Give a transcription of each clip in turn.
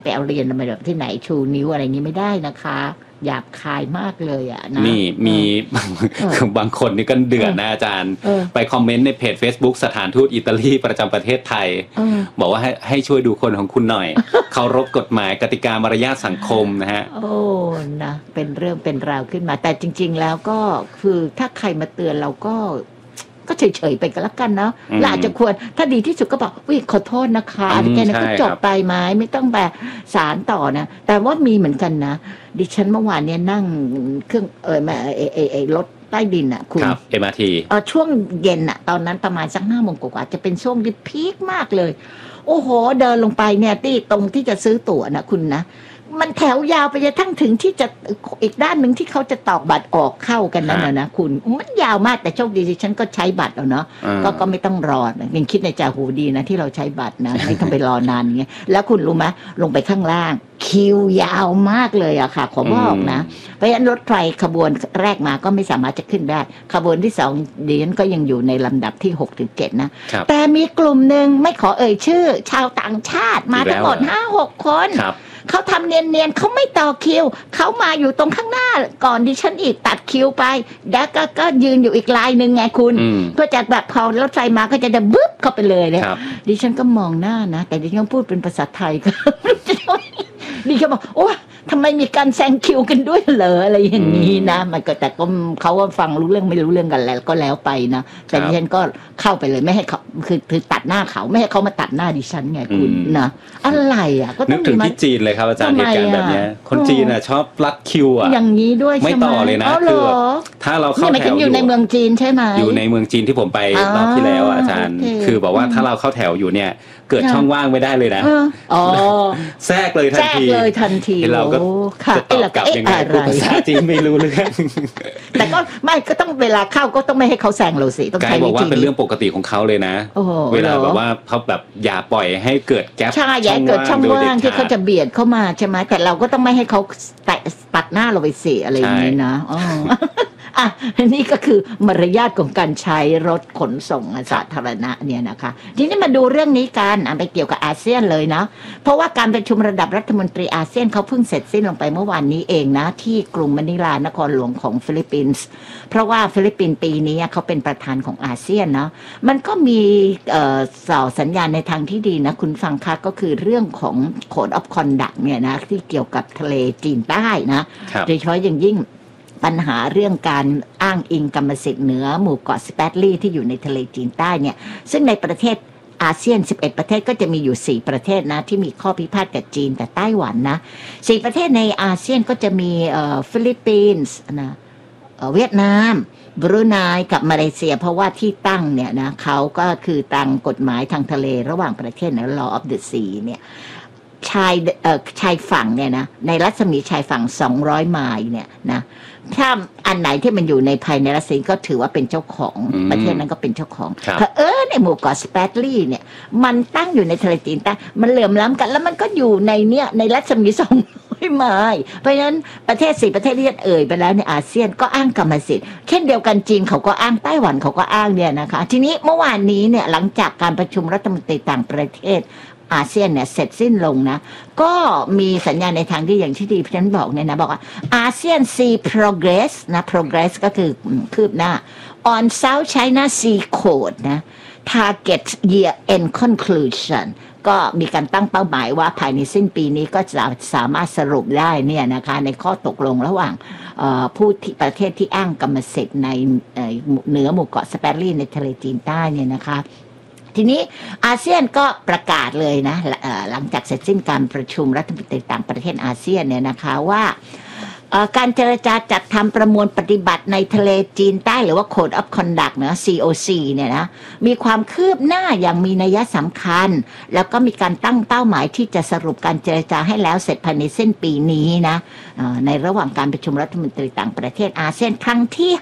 ไปเอาเรียนมาแบบที่ไหนชูนิ้วอะไรอย่างนี้ไม่ได้นะคะหยาบคายมากเลยอ่ะนะนี่มีบางคนนี่ก็เดือดนะอาจารย์ไปคอมเมนต์ในเพจ Facebook สถานทูตอิตาลีประจำประเทศไทยบอกว่าให้ช่วยดูคนของคุณหน่อยเคารพกฎหมายกติกามารยาทสังคมนะฮะโอ้นะเป็นเรื่องเป็นราวขึ้นมาแต่จริงๆแล้วก็คือถ้าใครมาเตือนเราก็เฉยๆไปก็แล้วกันเนาะเราอาจจะควรถ้าดีที่สุดก็บอกวิขอโทษนะคะแกนั้นก็จบไปไหมไม่ต้องแบบสารต่อนะแต่ว่ามีเหมือนกันนะดิฉันเมื่อวานเนี่ยนั่งเครื่องมารถใต้ดินอ่ะคุณ MRT ช่วงเย็นอ่ะตอนนั้นประมาณสัก5 โมงกว่าจะเป็นช่วงที่พีคมากเลยโอ้โหเดินลงไปเนี่ยที่ตรงที่จะซื้อตั๋วนะคุณนะมันแถวยาวไปจนทั้งถึงที่จะอีกด้านหนึ่งที่เขาจะตอกบัตรออกเข้ากันนั่นนะคุณมันยาวมากแต่โชคดีที่ฉันก็ใช้บัตรแล้วเนาะก็ไม่ต้องรอยังคิดในใจโหดีนะที่เราใช้บัตรนะไม่ต้องไปรอนานเงี้ยแล้วคุณรู้ไหมลงไปข้างล่างคิวยาวมากเลยอะค่ะขอบอกนะเพราะฉะนั้นรถไฟขบวนแรกมาก็ไม่สามารถจะขึ้นได้ขบวนที่2ดิฉันก็ยังอยู่ในลำดับที่6 ถึง 7นะแต่มีกลุ่มหนึ่งไม่ขอเอ่ยชื่อชาวต่างชาติมาทั้งหมด 5-6 คนเขาทำเนียนๆเขาไม่ต่อคิวเขามาอยู่ตรงข้างหน้าก่อนดิฉันอีกตัดคิวไปแล้วก็ยืนอยู่อีกลายนึงไงคุณเพื่อจะแบบพอรถไฟมาก็จะบึ๊บเข้าไปเลยเนี่ยดิฉันก็มองหน้านะแต่ดิฉันพูดเป็นภาษาไทยก็ดิฉันบอกโอ้ทำไมมีการแซงคิวกันด้วยเหรออะไรอย่างนี้นะมันก็แต่ก็เขาว่าฟังรู้เรื่องไม่รู้เรื่องกันแล้วก็แล้วไปนะแต่ดิฉันก็เข้าไปเลยไม่ให้เขาคือตัดหน้าเขาไม่ให้เขามาตัดหน้าดิฉันไงคุณนะอะไรอ่ะก็นึกถึงที่จีนเลยครับอาจารย์เหตุการณ์แบบนี้คนจีนอ่ะชอบรัดคิวอ่ะอย่างนี้ด้วยไม่ต่อเลยนะคือถ้าเราเข้าแถวอยู่ในเมืองจีนใช่ไหมอยู่ในเมืองจีนที่ผมไปรอบที่แล้วอาจารย์คือบอกว่าถ้าเราเข้าแถวอยู่เนี่ยเกิดช่องว่างไม่ได้เลยนะแทรกเลยทันทีเราก็จะตอบกลับยังไงภาษาจีนไม่รู้เรื่องแต่ก็ไม่ก็ต้องเวลาเข้าก็ต้องไม่ให้เขาแซงเราสิต้องใช้วิธีบอกว่าเป็นเรื่องปกติของเขาเลยนะเวลาแบบว่าเขาแบบอย่าปล่อยให้เกิดแก๊ปช่อย่าเกิดช่องว่างที่เขาจะเบียดเข้ามาใช่ไหมแต่เราก็ต้องไม่ให้เขาตัดหน้าเราไปเสียอะไรอย่างนี้นะนี่ก็คือมารยาทของการใช้รถขนส่งสาธารณะเนี่ยนะคะทีนี้มาดูเรื่องนี้กันไปเกี่ยวกับอาเซียนเลยนะเพราะว่าการประชุมระดับรัฐมนตรีอาเซียนเขาเพิ่งเสร็จสิ้นลงไปเมื่อวานนี้เองนะที่กรุงมะนิลานครหลวงของฟิลิปปินส์เพราะว่าฟิลิปปินส์ปีนี้เขาเป็นประธานของอาเซียนนะมันก็มีส่อสัญญาณในทางที่ดีนะคุณฟังคะก็คือเรื่องของ Code of Conduct เนี่ยนะที่เกี่ยวกับทะเลจีนใต้นะโดยเฉพาะอย่างยิ่งปัญหาเรื่องการอ้างอิงกรรมสิทธิ์เหนือหมู่เกาะสเปตลีที่อยู่ในทะเลจีนใต้เนี่ยซึ่งในประเทศอาเซียน11ประเทศก็จะมีอยู่4ประเทศนะที่มีข้อพิพาทกับจีนแต่ไต้หวันนะ4ประเทศในอาเซียนก็จะมีฟิลิปปินส์นะเวียดนามบรูไนกับมาเลเซียเพราะว่าที่ตั้งเนี่ยนะเขาก็คือตั้งกฎหมายทางทะเลระหว่างประเทศนะ Law of the Sea เนี่ยชายฝั่งเนี่ยนะในรัศมีชายฝั่ง200 ไมล์เนี่ยนะถ้าอันไหนที่มันอยู่ในภายในรัศมีก็ถือว่าเป็นเจ้าของประเทศนั้นก็เป็นเจ้าของในหมู่เกาะสเปตลีเนี่ยมันตั้งอยู่ในทะเลจีนใต้มันเหลื่อมล้ำกันแล้วมันก็อยู่ในรัศมี200 ไมล์เพราะฉะนั้นประเทศ4ประเทศที่เอ่ยไปแล้วในอาเซียนก็อ้างกรรมสิทธิ์เช่นเดียวกันจีนเขาก็อ้างไต้หวันเขาก็อ้างเนี่ยนะคะทีนี้เมื่อวานนี้เนี่ยหลังจากการประชุมรัฐมนตรีต่างประเทศอาเซียนเนี่ยเสร็จสิ้นลงนะก็มีสัญญาณในทางที่อย่างที่ดีพี่ฉันบอกเนี่ยนะบอกว่าอาเซียน see progress นะ progress ก็คือคืบหน้า on South China Sea Code นะ target year end conclusion ก็มีการตั้งเป้าหมายว่าภายในสิ้นปีนี้ก็จะสามารถสรุปได้เนี่ยนะคะในข้อตกลงระหว่างผู้ที่ประเทศที่อ้างกรรมสิทธิ์ในเหนือหมู่เกาะสเปตลีในทะเลจีนใต้เนี่ยนะคะทีนี้อาเซียนก็ประกาศเลยนะหลังจากเสร็จสิ้นการประชุมรัฐมนตรีต่างประเทศอาเซียนเนี่ยนะคะว่าการเจรจาจัดทำประมวลปฏิบัติในทะเลจีนใต้หรือว่า Code of Conduct นะ COC เนี่ยนะมีความคืบหน้าอย่างมีนัยสำคัญแล้วก็มีการตั้งเป้าหมายที่จะสรุปการเจรจาให้แล้วเสร็จภายในสิ้นปีนี้นะในระหว่างการประชุมรัฐมนตรีต่างประเทศอาเซียนครั้งที่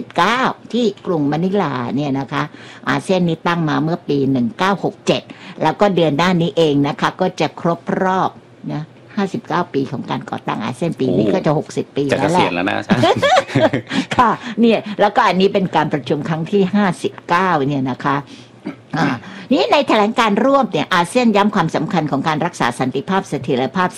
59ที่กรุงมะนิลาเนี่ยนะคะอาเซียนนี้ตั้งมาเมื่อปี1967แล้วก็เดือนหน้านี้เองนะคะก็จะครบรอบนะ59 ปีของการก่อตั้งอาเซียนปีนี้ก็จะ60 ปีแล้วแหละจะเกษียณแล้วนะใช่ค่ะเนี่ยแล้วก็อันนี้เป็นการประชุมครั้งที่59เนี่ยนะคะนี่ในแถลงการร่วมเนี่ยอาเซียนย้ำความสำคัญของการรักษาสันติภาพเสถียรภาพ